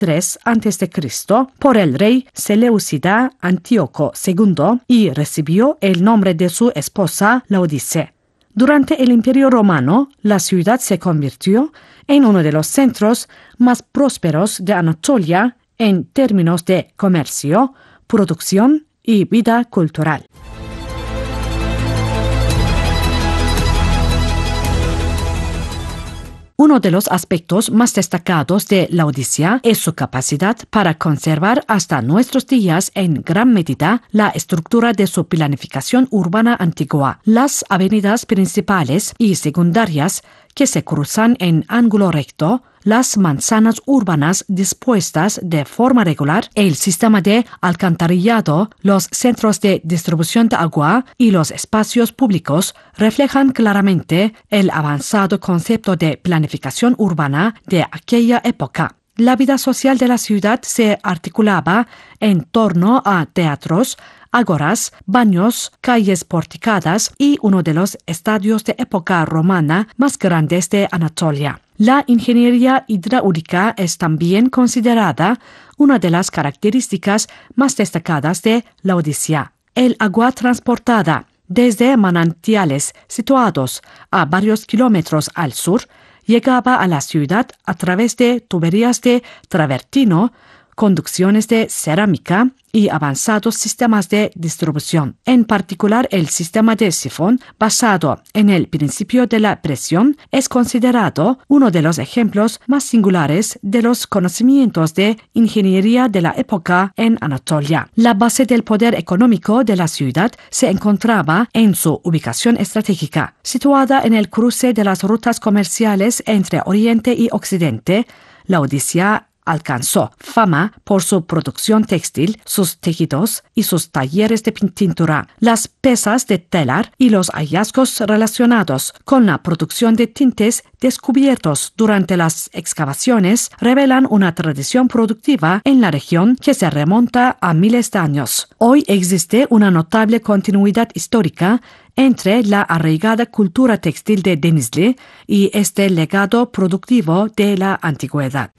3 a.C. por el rey Seleucida Antíoco II y recibió el nombre de su esposa Laodice. Durante el Imperio Romano, la ciudad se convirtió en uno de los centros más prósperos de Anatolia en términos de comercio, producción y vida cultural. Uno de los aspectos más destacados de Laodicea es su capacidad para conservar hasta nuestros días en gran medida la estructura de su planificación urbana antigua. Las avenidas principales y secundarias que se cruzan en ángulo recto, las manzanas urbanas dispuestas de forma regular, el sistema de alcantarillado, los centros de distribución de agua y los espacios públicos reflejan claramente el avanzado concepto de planificación urbana de aquella época. La vida social de la ciudad se articulaba en torno a teatros, ágoras, baños, calles porticadas y uno de los estadios de época romana más grandes de Anatolia. La ingeniería hidráulica es también considerada una de las características más destacadas de Laodicea. El agua transportada desde manantiales situados a varios kilómetros al sur llegaba a la ciudad a través de tuberías de travertino, conducciones de cerámica y avanzados sistemas de distribución. En particular, el sistema de sifón, basado en el principio de la presión, es considerado uno de los ejemplos más singulares de los conocimientos de ingeniería de la época en Anatolia. La base del poder económico de la ciudad se encontraba en su ubicación estratégica, situada en el cruce de las rutas comerciales entre Oriente y Occidente. Laodicea alcanzó fama por su producción textil, sus tejidos y sus talleres de tintura. Las pesas de telar y los hallazgos relacionados con la producción de tintes descubiertos durante las excavaciones revelan una tradición productiva en la región que se remonta a miles de años. Hoy existe una notable continuidad histórica entre la arraigada cultura textil de Denizli y este legado productivo de la antigüedad.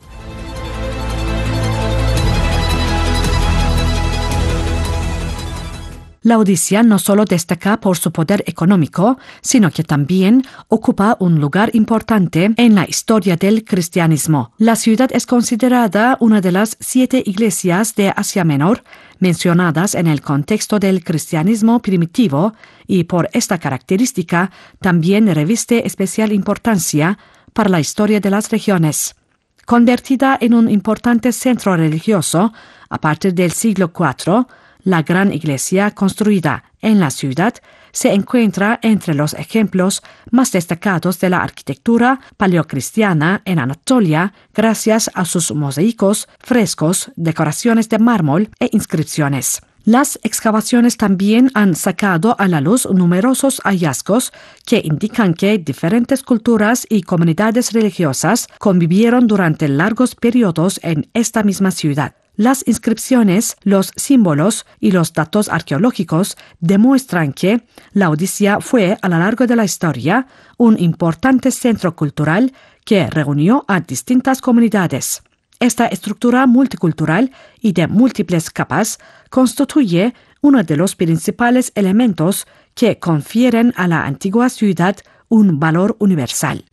Laodicea no solo destaca por su poder económico, sino que también ocupa un lugar importante en la historia del cristianismo. La ciudad es considerada una de las 7 iglesias de Asia Menor mencionadas en el contexto del cristianismo primitivo y por esta característica también reviste especial importancia para la historia de las regiones. Convertida en un importante centro religioso a partir del siglo IV, la gran iglesia construida en la ciudad se encuentra entre los ejemplos más destacados de la arquitectura paleocristiana en Anatolia gracias a sus mosaicos, frescos, decoraciones de mármol e inscripciones. Las excavaciones también han sacado a la luz numerosos hallazgos que indican que diferentes culturas y comunidades religiosas convivieron durante largos periodos en esta misma ciudad. Las inscripciones, los símbolos y los datos arqueológicos demuestran que Laodicea fue a lo largo de la historia un importante centro cultural que reunió a distintas comunidades. Esta estructura multicultural y de múltiples capas constituye uno de los principales elementos que confieren a la antigua ciudad un valor universal.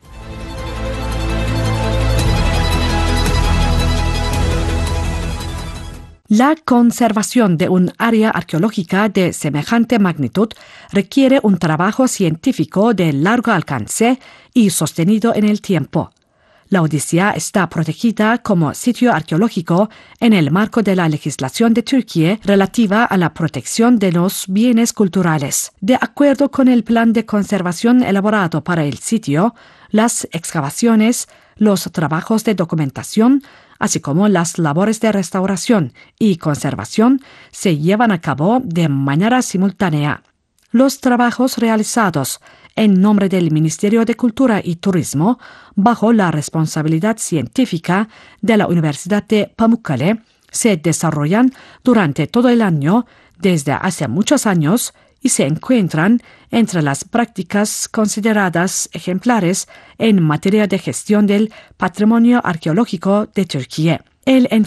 La conservación de un área arqueológica de semejante magnitud requiere un trabajo científico de largo alcance y sostenido en el tiempo. Laodicea está protegida como sitio arqueológico en el marco de la legislación de Turquía relativa a la protección de los bienes culturales. De acuerdo con el plan de conservación elaborado para el sitio, las excavaciones, los trabajos de documentación, así como las labores de restauración y conservación se llevan a cabo de manera simultánea. Los trabajos realizados en nombre del Ministerio de Cultura y Turismo, bajo la responsabilidad científica de la Universidad de Pamukkale, se desarrollan durante todo el año desde hace muchos años y se encuentran entre las prácticas consideradas ejemplares en materia de gestión del patrimonio arqueológico de Turquía. El